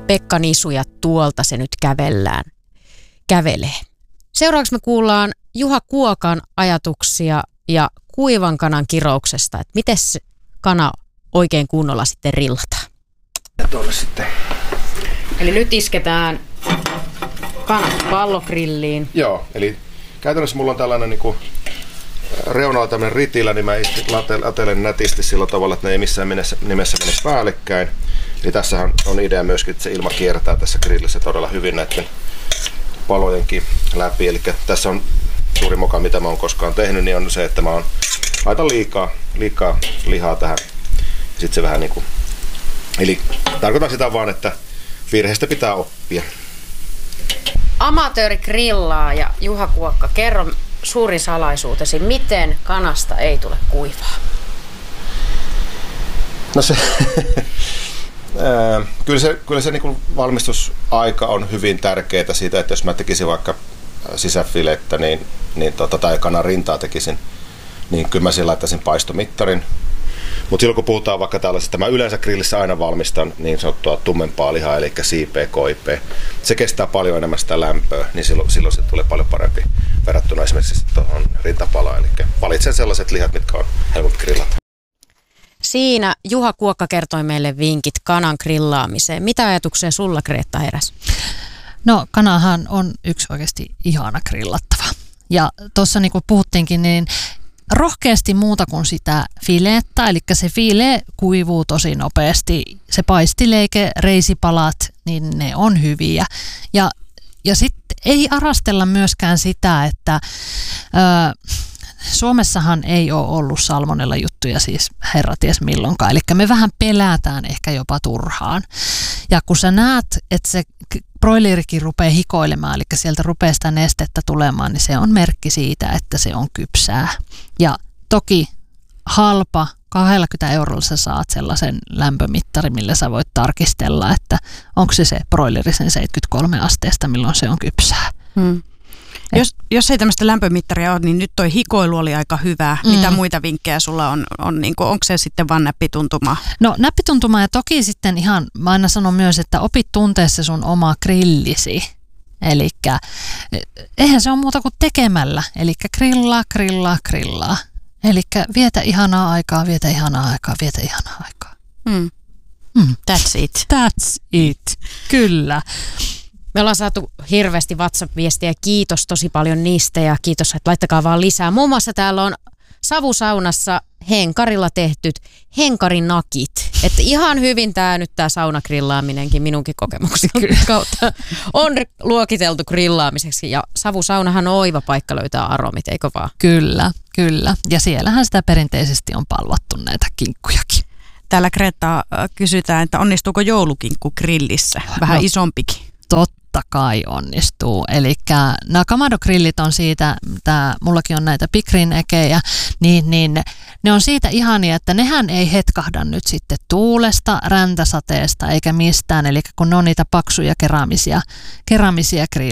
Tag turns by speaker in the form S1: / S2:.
S1: Pekka Nisu ja tuolta se nyt kävelee. Seuraavaksi me kuullaan Juha Kuokan ajatuksia ja kuivan kanan kirouksesta, että miten se kana oikein kunnolla sitten rillataan.
S2: Ja tuolle sitten.
S1: Eli nyt isketään kanat pallogrilliin.
S2: Joo, eli käytännössä mulla on tällainen niinku reunalla tämmöinen ritilä, niin mä latelen nätisti sillä tavalla, että ne ei missään nimessä mene päällekkäin. Eli tässähän on idea myöskin, että se ilma kiertää tässä grillissä todella hyvin näiden palojenkin läpi. Eli tässä on suuri moka, mitä mä oon koskaan tehnyt, niin on se, että mä laitan liikaa lihaa tähän. Ja sit se vähän niinku, eli tarkoitan sitä vaan, että virheistä pitää oppia.
S1: Amatööri grillaa ja Juha Kuokka, kerro suurin salaisuutesi, miten kanasta ei tule kuivaa?
S2: No se, kyllä se niin valmistusaika on hyvin tärkeää siitä, että jos mä tekisin vaikka sisäfilettä tai kanan rintaa tekisin, niin kyllä mä siihen laittaisin paistomittarin. Mutta silloin kun puhutaan vaikka tällaisesta, mä yleensä grillissä aina valmistan niin sanottua tummempaa lihaa, eli siipeä, koipea. Se kestää paljon enemmän sitä lämpöä, niin silloin se tulee paljon parempi verrattuna esimerkiksi tuohon rintapalaan. Eli valitsen sellaiset lihat, mitkä on helpompi grillata.
S1: Siinä Juha Kuokka kertoi meille vinkit kanan grillaamiseen. Mitä ajatuksia sulla, Greta, heräsi?
S3: No, kanahan on yksi oikeasti ihana grillattava. Ja tuossa niin kuin puhuttiinkin, niin rohkeasti muuta kuin sitä filettä, eli se file kuivuu tosi nopeasti. Se paistileike, reisipalat, niin ne on hyviä. Ja sitten ei arastella myöskään sitä, että Suomessahan ei ole ollut salmonella juttuja siis herraties milloinkaan, eli me vähän pelätään ehkä jopa turhaan. Ja kun sä näet, että se broilerikin rupeaa hikoilemaan, eli sieltä rupeaa sitä nestettä tulemaan, niin se on merkki siitä, että se on kypsää. Ja toki halpa, 20 € sä saat sellaisen lämpömittarin, millä sä voit tarkistella, että onko se broileri sen 73 asteesta, milloin se on kypsää.
S4: Jos ei tämmöistä lämpömittaria ole, niin nyt toi hikoilu oli aika hyvä. Mitä muita vinkkejä sulla on niin kuin, onko se sitten vaan näppituntuma?
S3: No näppituntuma ja toki sitten ihan, mä aina sanon myös, että opit tuntea se sun oma grillisi. Elikkä eihän se ole muuta kuin tekemällä. Elikkä grillaa. Elikkä vietä ihanaa aikaa. That's it. Kyllä.
S1: Me ollaan saatu hirveästi WhatsApp-viestiä. Kiitos tosi paljon niistä ja kiitos, että laittakaa vaan lisää. Muun muassa täällä on savusaunassa henkarilla tehtyt henkarinakit. Että ihan hyvin tää saunagrillaaminenkin minunkin kokemuksien kautta on luokiteltu grillaamiseksi. Ja savusaunahan on oiva paikka löytää aromit, eikö vaan?
S3: Kyllä. Ja siellähän sitä perinteisesti on palvattu näitä kinkkujakin.
S4: Täällä Greta kysytään, että onnistuuko joulukinkku grillissä? Vähän isompikin.
S3: Totta kai onnistuu. Eli nämä Kamado-grillit on siitä, mullakin on näitä Pikrin-ekejä, niin ne on siitä ihania, että nehän ei hetkahda nyt sitten tuulesta, räntäsateesta eikä mistään. Eli kun ne on niitä paksuja keraamisia